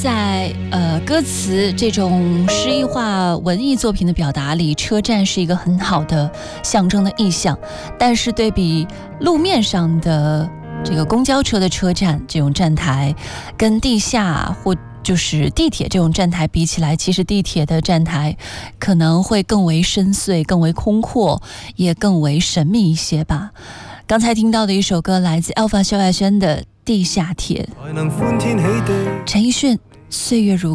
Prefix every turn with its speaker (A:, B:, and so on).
A: 在歌词这种诗意化文艺作品的表达里，车站是一个很好的象征的意象。但是对比路面上的这个公交车的车站这种站台，跟地下或就是地铁这种站台比起来，其实地铁的站台可能会更为深邃、更为空阔，也更为神秘一些吧。刚才听到的一首歌来自 Alpha 萧亚轩的《地下铁》，陈奕迅《岁月如